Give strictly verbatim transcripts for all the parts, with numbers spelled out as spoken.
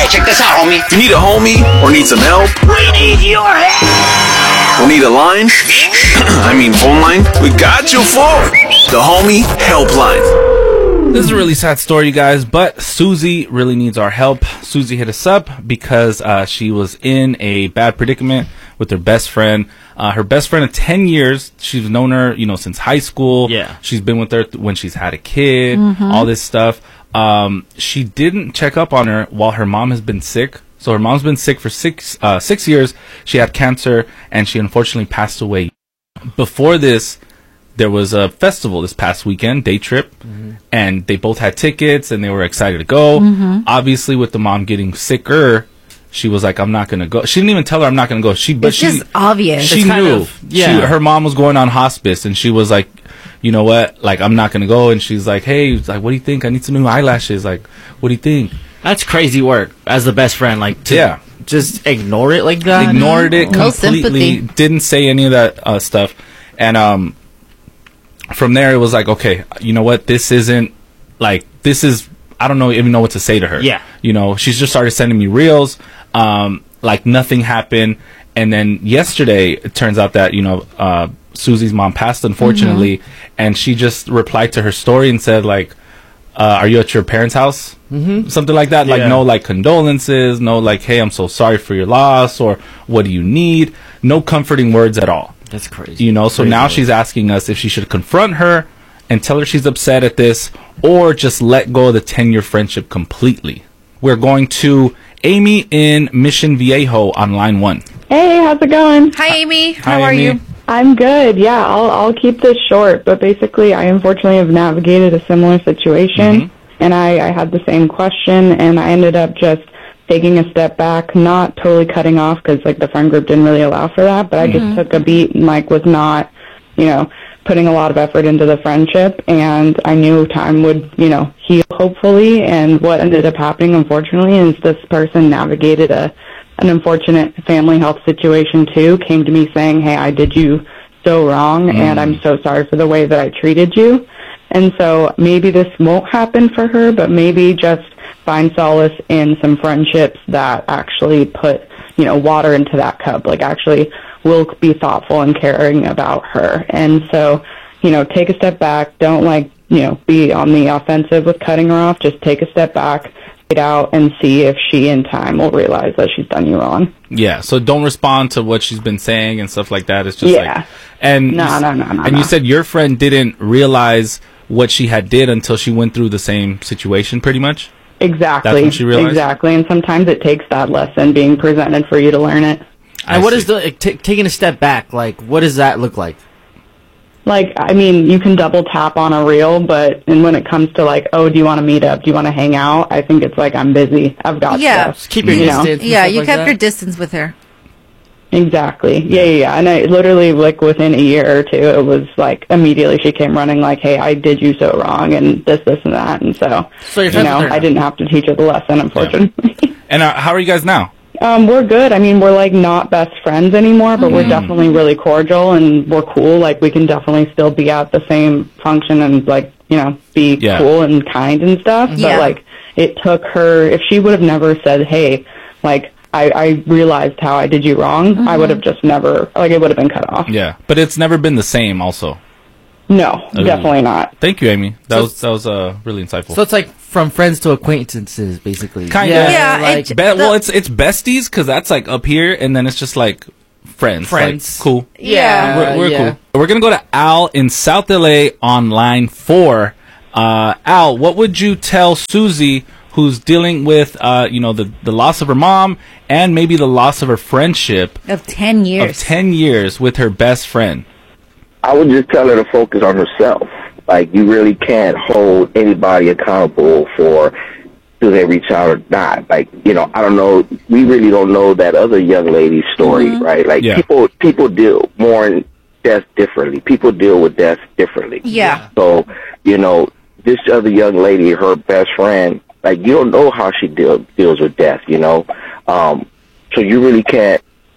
Alright, check this out, homie. You need a homie or need some help? We need your help! Or need a line? I mean phone line? We got you for the Homie Helpline. This is a really sad story, you guys, but Susie really needs our help. Susie hit us up because uh, she was in a bad predicament with her best friend. Uh, her best friend of ten years. She's known her, you know, since high school. Yeah. She's been with her th- when she's had a kid, Mm-hmm. all this stuff. Um, she didn't check up on her while her mom has been sick. So her mom's been sick for six, uh, six years. She had cancer and she unfortunately passed away. Before this, there was a festival this past weekend, day trip, mm-hmm. and they both had tickets and they were excited to go. Mm-hmm. Obviously, with the mom getting sicker, she was like, "I'm not gonna go." She didn't even tell her, "I'm not gonna go." She, but It's she, just obvious. she It's kind knew. of- yeah. She, her mom was going on hospice, and she was like, "You know what? Like, I'm not gonna go." And she's like, "Hey, like, what do you think? I need some new eyelashes. Like, what do you think?" That's crazy work as the best friend. Like, to Yeah. just ignore it like that. Ignored it No completely. sympathy. Didn't say any of that uh, stuff, and um. From there, it was like, okay, you know what? This isn't like this is. I don't know even know what to say to her. Yeah. you know, she's just started sending me reels. Um, like nothing happened, and then yesterday it turns out that you know uh, Susie's mom passed, unfortunately, Mm-hmm. and she just replied to her story and said like, uh, "Are you at your parents' house?" Mm-hmm. Something like that. Like Yeah. no like condolences, no like, "Hey, I'm so sorry for your loss," or "What do you need?" No comforting words at all. That's crazy. You know, so Crazy now work. she's asking us if she should confront her and tell her she's upset at this or just let go of the ten-year friendship completely. We're going to Amy in Mission Viejo on line one. Hey, how's it going? Hi, Amy. How Hi, are Amy. you? I'm good. Yeah, I'll I'll keep this short, but basically I unfortunately have navigated a similar situation and I, I had the same question and I ended up just taking a step back, not totally cutting off because like the friend group didn't really allow for that, but I just took a beat and like was not, you know, putting a lot of effort into the friendship and I knew time would, you know, heal hopefully, and what ended up happening unfortunately is this person navigated a an unfortunate family health situation too, came to me saying, "Hey, I did you so wrong and I'm so sorry for the way that I treated you." And so maybe this won't happen for her, but maybe just find solace in some friendships that actually put, you know, water into that cup, like actually will be thoughtful and caring about her. And so, you know, take a step back. Don't like, you know, be on the offensive with cutting her off. Just take a step back, wait out, and see if she in time will realize that she's done you wrong. Yeah, so don't respond to what she's been saying and stuff like that. It's just Yeah. like, and No, no, no, no, and no. you said your friend didn't realize what she had did until she went through the same situation, pretty much. Exactly. That's what she realized? Exactly. And sometimes it takes that lesson being presented for you to learn it. I And what see. is the like, t- taking a step back? Like, what does that look like? Like, I mean, you can double tap on a reel, but and when it comes to like, oh, do you want to meet up? Do you want to hang out? I think it's like, I'm busy. I've got Yeah. stuff. Just keep your You know? distance. and Yeah, stuff you like kept that? your distance with her. Exactly. Yeah, yeah, yeah. And I literally, like, within a year or two, it was like immediately she came running like, hey, I did you so wrong and this, this, and that. And so, So you're you friends know, with her I now? didn't have to teach her the lesson, unfortunately. And uh, how are you guys now? Um, we're good. I mean, we're like not best friends anymore, but we're definitely really cordial and we're cool. Like, we can definitely still be at the same function and like, you know, be Yeah. cool and kind and stuff. Yeah. But like, it took her, if she would have never said, hey, like, I, I realized how I did you wrong, I would have just never, like, it would have been cut off. Yeah, but it's never been the same. Also, No, Ooh. definitely not. thank you, Amy. That So- was that was uh, really insightful. So it's like from friends to acquaintances, basically. Kinda. Yeah, like it- Be- well, the- it's it's besties because that's like up here, and then it's just like friends. Friends. Like, cool. Yeah. We're, we're yeah. cool. We're gonna go to Al in South L A on line four. Uh, Al, what would you tell Susie, who's dealing with, uh, you know, the the loss of her mom and maybe the loss of her friendship Of ten years. of ten years with her best friend? I would just tell her to focus on herself. Like, you really can't hold anybody accountable for do they reach out or not. Like, you know, I don't know. We really don't know that other young lady's story, right? Like, Yeah. people people deal more in death differently. People deal with death differently. Yeah. So, you know, this other young lady, her best friend, like, you don't know how she deal, deals with death, you know? Um, so you really can't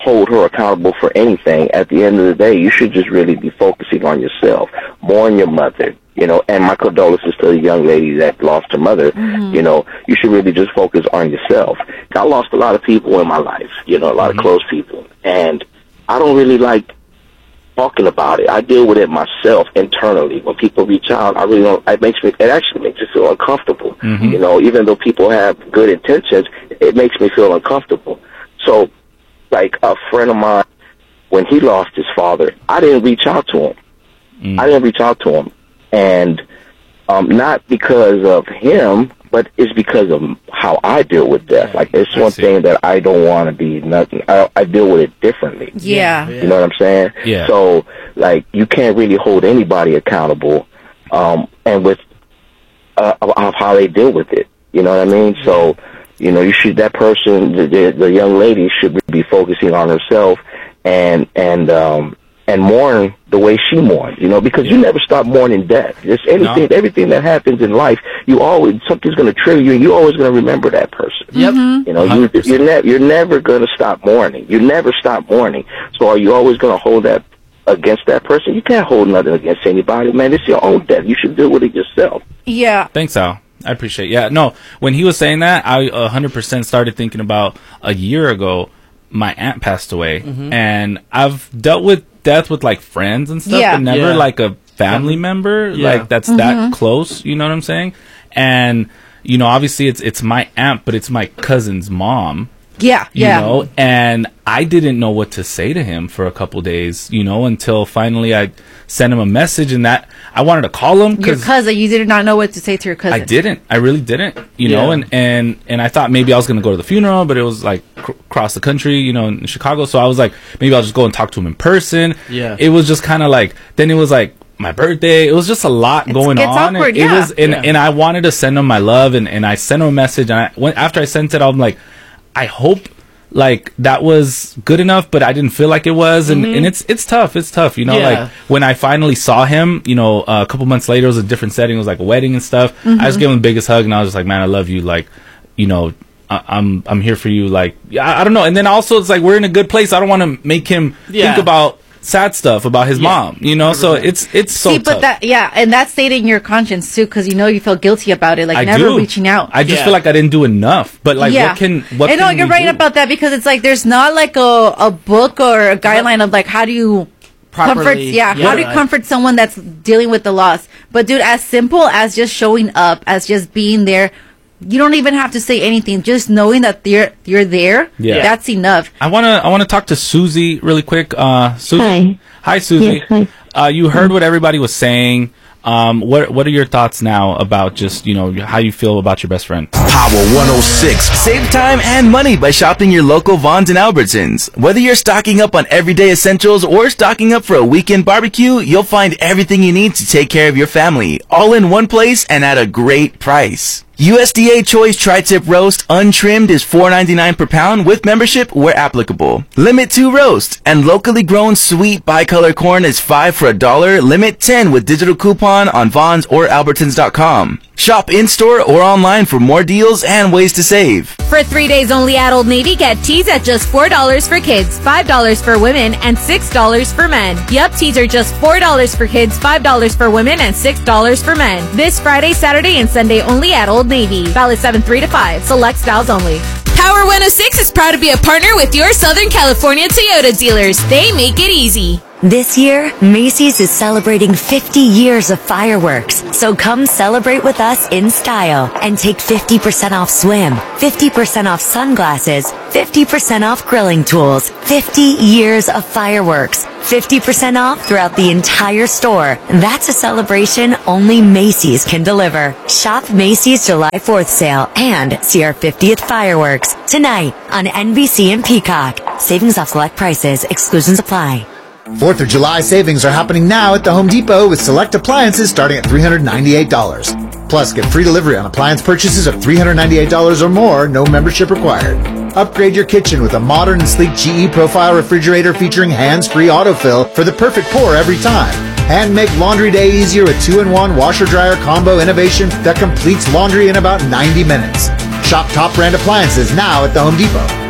hold her accountable for anything. At the end of the day, you should just really be focusing on yourself, mourn your mother, you know, and my condolences to the young lady that lost her mother. Mm-hmm. You know, you should really just focus on yourself. I lost a lot of people in my life, you know, a lot mm-hmm. of close people, and I don't really like talking about it. I deal with it myself internally. When people reach out, I really don't, it makes me, it actually makes me feel uncomfortable. Mm-hmm. You know, even though people have good intentions, it makes me feel uncomfortable. So, like a friend of mine, when he lost his father, I didn't reach out to him. Mm. I didn't reach out to him. And um, not because of him, but it's because of how I deal with death. Like, it's I one see. thing that I don't want to be nothing. I, I deal with it differently. Yeah. You know what I'm saying? Yeah. So, like, you can't really hold anybody accountable um, and with uh, of how they deal with it. You know what I mean? So, you know, you should, that person, the, the, the young lady should be focusing on herself and, and, um, and mourn the way she mourns, you know, because yeah. you never stop mourning death. Just anything, no. everything that happens in life, you always, something's going to trigger you, and you're always going to remember that person. Yep. Mm-hmm. You know, you, you're, ne- you're never going to stop mourning. You never stop mourning. So are you always going to hold that against that person? You can't hold nothing against anybody, man. It's your own death. You should deal with it yourself. Yeah. Thanks, Al. I appreciate it. Yeah, no, when he was saying that, I one hundred percent started thinking about a year ago, my aunt passed away, mm-hmm. and I've dealt with death with, like, friends and stuff, yeah. but never, yeah. like, a family member, yeah. like, that's mm-hmm. that close, you know what I'm saying? And, you know, obviously it's it's my aunt, but it's my cousin's mom. Yeah, You yeah. know, and I didn't know what to say to him for a couple days, you know, until finally I sent him a message, and that I wanted to call him. Your cousin, you did not know what to say to your cousin. I didn't. I really didn't, you Yeah. know, and, and, and I thought maybe I was going to go to the funeral, but it was like cr- across the country, you know, in Chicago. So I was like, maybe I'll just go and talk to him in person. Yeah. It was just kind of like, then it was like my birthday. It was just a lot It's- going it's on. awkward, it, it yeah. was, and, Yeah. and I wanted to send him my love, and, and I sent him a message, and I went, after I sent it, I'm like, I hope like that was good enough, but I didn't feel like it was, and, Mm-hmm. and it's it's tough. It's tough, you know. Yeah. Like when I finally saw him, you know, uh, a couple months later, it was a different setting. It was like a wedding and stuff. Mm-hmm. I just gave him the biggest hug, and I was just like, "Man, I love you." Like, you know, I, I'm I'm here for you. Like, I, I don't know. And then also, it's like we're in a good place. I don't want to make him Yeah. think about sad stuff about his Yeah. mom, you know. So it's it's so See, but tough. that, yeah, and that's stayed in your conscience too, because you know you feel guilty about it, like I never do. reaching out. I just Yeah. feel like I didn't do enough. But like, yeah. what can what? I know can you're we right do? about that, because it's like there's not like a a book or a guideline of like how do you comfort, Properly, yeah, yeah, how do you like- comfort someone that's dealing with the loss? But dude, as simple as just showing up, as just being there. You don't even have to say anything. Just knowing that you're you're there, Yeah. that's enough. I wanna I wanna talk to Susie really quick. Uh, Susie. Hi. Hi, Susie. Yes, hi. Uh, you heard what everybody was saying. Um, what what are your thoughts now about just, you know, how you feel about your best friend? Power one oh six. Save time and money by shopping your local Vons and Albertsons. Whether you're stocking up on everyday essentials or stocking up for a weekend barbecue, you'll find everything you need to take care of your family, all in one place and at a great price. U S D A Choice Tri-Tip Roast untrimmed is four ninety-nine per pound with membership where applicable. Limit two roast, and locally grown sweet bicolor corn is five for a dollar. Limit ten with digital coupon on Vons or Albertsons dot com. Shop in-store or online for more deals and ways to save. For three days only at Old Navy, get tees at just four dollars for kids, five dollars for women, and six dollars for men. Yup, tees are just four dollars for kids, five dollars for women, and six dollars for men. This Friday, Saturday, and Sunday only at Old Navy. Valid seven three to five. Select styles only. Power one oh six is proud to be a partner with your Southern California Toyota dealers. They make it easy. This year, Macy's is celebrating fifty years of fireworks. So come celebrate with us in style and take fifty percent off swim, fifty percent off sunglasses, fifty percent off grilling tools, fifty years of fireworks, fifty percent off throughout the entire store. That's a celebration only Macy's can deliver. Shop Macy's July fourth sale and see our fiftieth fireworks tonight on N B C and Peacock. Savings off select prices. Exclusions apply. fourth of July savings are happening now at the Home Depot with select appliances starting at three hundred ninety-eight dollars. Plus, get free delivery on appliance purchases of three hundred ninety-eight dollars or more, no membership required. Upgrade your kitchen with a modern and sleek G E Profile refrigerator featuring hands-free autofill for the perfect pour every time. And make laundry day easier with two in one washer-dryer combo innovation that completes laundry in about ninety minutes. Shop top brand appliances now at the Home Depot.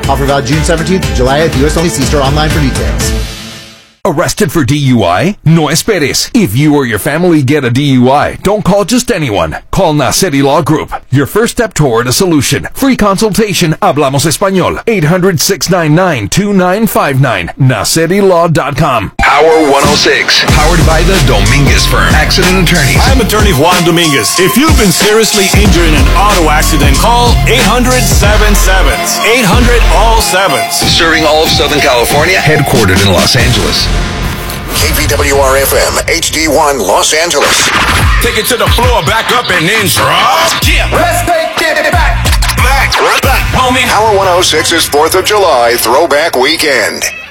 Offer valid June seventeenth to July eighth. U S only. See store online for details. Arrested for D U I? No esperes. If you or your family get a D U I, don't call just anyone. Call Naceri Law Group. Your first step toward a solution. Free consultation. Hablamos Español. eight hundred, six nine nine, two nine five nine. Naceri Law dot com. Power one oh six. Powered by the Dominguez Firm. Accident attorneys. I'm attorney Juan Dominguez. If you've been seriously injured in an auto accident, call eight hundred, seven sevens. eight hundred, all sevens. Serving all of Southern California. Headquartered in Los Angeles. K V W R F M, H D one, Los Angeles. Take it to the floor, back up, and then drop. Yeah. Let's take it back. Back, back, homie. Power one oh six's fourth of July Throwback Weekend.